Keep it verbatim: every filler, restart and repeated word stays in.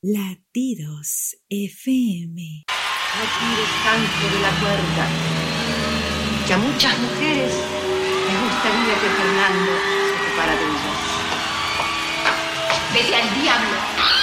Latidos F M. No tires tanto de la cuerda, que a muchas mujeres les gustaría que Fernando se ocupara de ellas. Vete al diablo.